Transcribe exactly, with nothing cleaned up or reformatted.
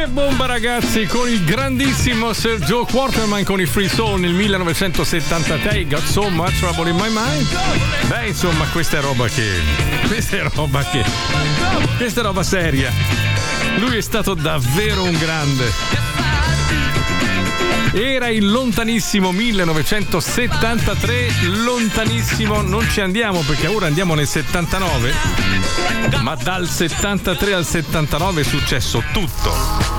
Che bomba, ragazzi, con il grandissimo Sir Joe Quarterman con i Free Soul nel millenovecentosettantatré, Got So Much Trouble in My Mind. Beh, insomma, questa è roba che questa è roba che questa è roba seria. Lui è stato davvero un grande. Era il lontanissimo millenovecentosettantatré, lontanissimo, non ci andiamo perché ora andiamo nel settantanove, ma dal settantatré al settantanove è successo tutto.